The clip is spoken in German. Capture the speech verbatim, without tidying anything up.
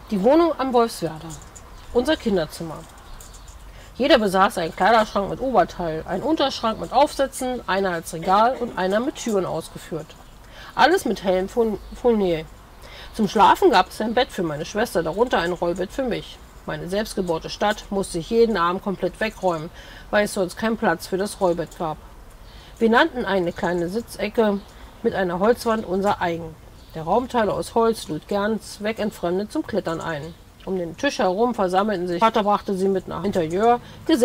Die Wohnung am Wolfswerder. Unser Kinderzimmer. Jeder besaß einen Kleiderschrank mit Oberteil, einen Unterschrank mit Aufsätzen, einer als Regal und einer mit Türen ausgeführt. Alles mit hellem Furnier. Zum Schlafen gab es ein Bett für meine Schwester, darunter ein Rollbett für mich. Meine selbstgebaute Stadt musste ich jeden Abend komplett wegräumen, weil es sonst keinen Platz für das Rollbett gab. Wir nannten eine kleine Sitzecke mit einer Holzwand unser eigen. Der Raumteile aus Holz lud gern Zweckentfremdet zum Klettern ein. Um den Tisch herum versammelten sich, Vater brachte sie mit nach Interieur,